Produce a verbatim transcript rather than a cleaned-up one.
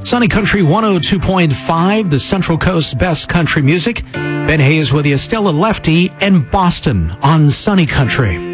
Sunny Country one oh two point five, the Central Coast's best country music. Ben Hayes with you, Stella Lefty and Boston on Sunny Country.